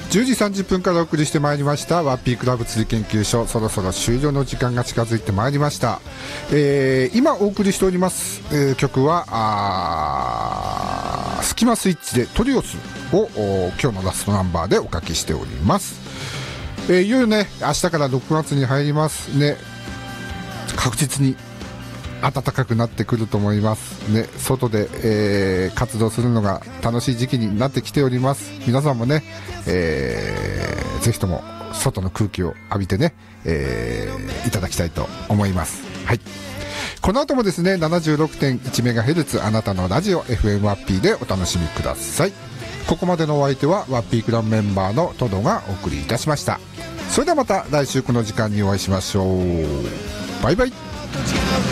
10時30分からお送りしてまいりましたワッピークラブ釣り研究所、そろそろ終了の時間が近づいてまいりました。今お送りしております、曲はスキマスイッチでトリオスを今日のラストナンバーでおかけしております。いよいよね、明日から6月に入りますね。確実に暖かくなってくると思いますね。外で、活動するのが楽しい時期になってきております。皆さんもね、ぜひとも外の空気を浴びてね、いただきたいと思います。はい。この後もですね 76.1MHz あなたのラジオ FM ワッピーでお楽しみください。ここまでのお相手はワッピークラブメンバーのトドがお送りいたしました。それではまた来週この時間にお会いしましょう。バイバイ。